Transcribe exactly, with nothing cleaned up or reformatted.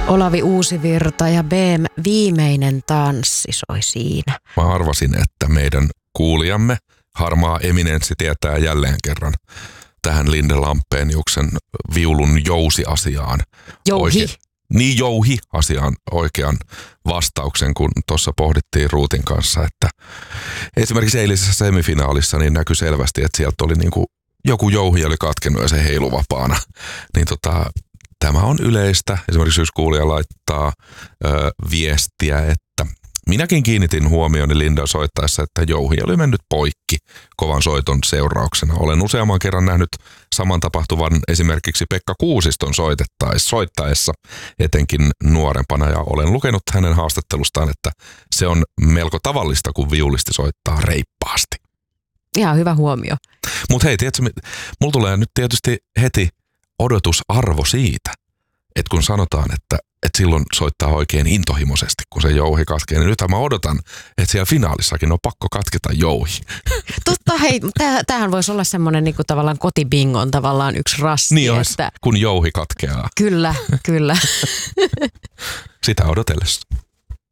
Olavi Uusivirta ja Beem Viimeinen tanssi soi siinä. Mä arvasin, että meidän kuulijamme harmaa eminenssi tietää jälleen kerran tähän Linde Lampeniuksen viulun jousi-asiaan. Jouhi. Oike- niin jouhi-asiaan oikean vastauksen, kun tuossa pohdittiin Ruutin kanssa, että esimerkiksi eilisessä semifinaalissa niin näkyi selvästi, että sieltä oli niinku joku jouhi oli katkennut ja se heilu vapaana. Niin tota, tämä on yleistä. Esimerkiksi jos kuulija laittaa ö, viestiä, että minäkin kiinnitin huomioni Linda soittaessa, että jouhi oli mennyt poikki kovan soiton seurauksena. Olen useamman kerran nähnyt saman tapahtuvan esimerkiksi Pekka Kuusiston soittaessa, etenkin nuorempana, ja olen lukenut hänen haastattelustaan, että se on melko tavallista, kun viulisti soittaa reippaasti. Ihan hyvä huomio. Mutta hei, tiedätkö, mulla tulee nyt tietysti heti odotusarvo siitä, että kun sanotaan, että, että silloin soittaa oikein intohimoisesti, kun se jouhi katkee, niin nythän mä odotan, että siellä finaalissakin on pakko katketa jouhi. Totta, hei, tämähän voisi olla semmoinen niin kuin tavallaan kotibingon tavallaan yksi rassi. Niin olisi, että... kun jouhi katkeaa. Kyllä, kyllä. Sitä odotellessa.